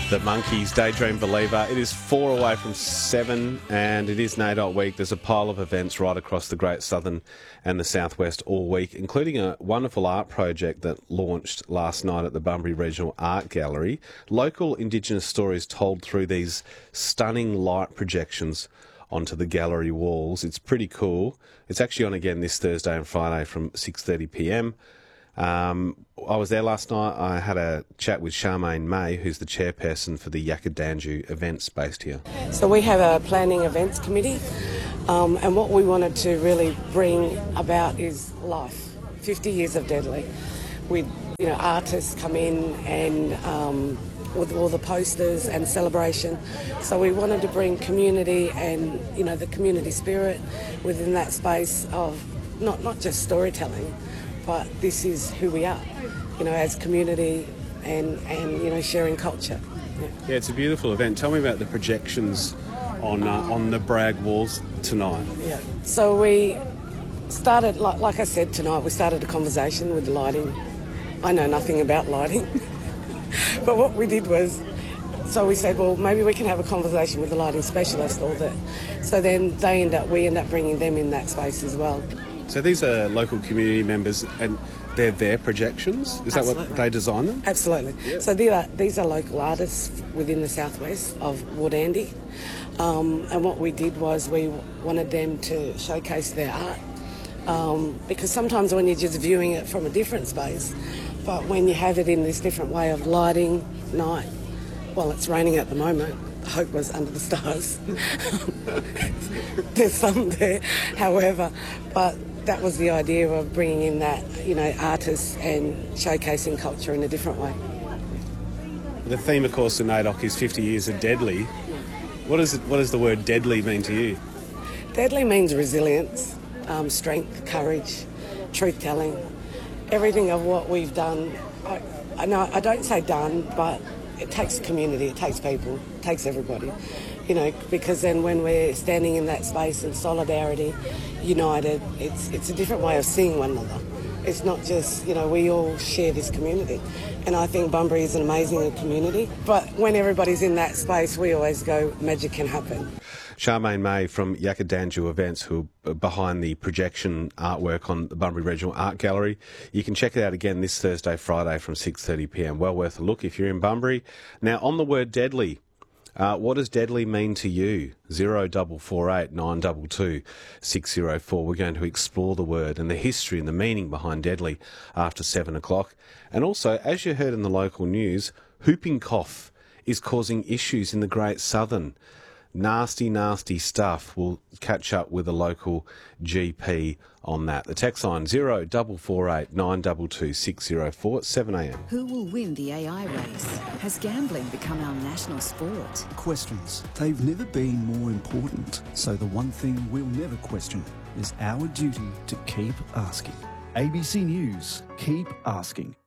The Monkeys, Daydream Believer. It is 4 away from 7 and it is NAIDOC week. There's a pile of events right across the Great Southern and the Southwest all week, including a wonderful art project that launched last night at the Bunbury Regional Art Gallery. Local Indigenous stories told through these stunning light projections onto the gallery walls. It's pretty cool. It's actually on again this Thursday and Friday from 6:30pm. I was there last night. I had a chat with Charmaine May, who's the chairperson for the Yackandanju events based here. So we have a planning events committee, and what we wanted to really bring about is life. 50 years of Deadly, with artists come in and with all the posters and celebration. So we wanted to bring community and the community spirit within that space of not just storytelling, but this is who we are, as community and sharing culture. Yeah, it's a beautiful event. Tell me about the projections on the brag walls tonight. Yeah. So we started, like I said tonight, we started a conversation with the lighting. I know nothing about lighting, but what we did was, so we said, well, maybe we can have a conversation with the lighting specialist. So then we end up bringing them in that space as well. So these are local community members and they're their projections? Is Absolutely. that what they design them? Absolutely. Yeah. So these are local artists within the southwest of Wardandi. And what we did was we wanted them to showcase their art. Because sometimes when you're just viewing it from a different space, but when you have it in this different way of lighting, night, well, it's raining at the moment. Hope was under the stars. There's some there, however, but that was the idea of bringing in that, artists and showcasing culture in a different way. The theme, of course, in NAIDOC is 50 years of Deadly. What does the word deadly mean to you? Deadly means resilience, strength, courage, truth-telling, everything of what we've done. I don't say done, but it takes community, it takes people, it takes everybody, because then when we're standing in that space in solidarity, united, it's a different way of seeing one another. It's not just, we all share this community. And I think Bunbury is an amazing community. But when everybody's in that space, we always go, magic can happen. Charmaine May from Yackandanju Events, who are behind the projection artwork on the Bunbury Regional Art Gallery. You can check it out again this Thursday, Friday from 6:30pm. Well worth a look if you're in Bunbury. Now, on the word deadly, what does deadly mean to you? 0448 922 604. We're going to explore the word and the history and the meaning behind deadly after 7 o'clock. And also, as you heard in the local news, whooping cough is causing issues in the Great Southern. Nasty, nasty stuff. We'll catch up with a local GP on that. The text line 0448 922 604 at 7am. Who will win the AI race? Has gambling become our national sport? Questions. They've never been more important. So the one thing we'll never question is our duty to keep asking. ABC News. Keep asking.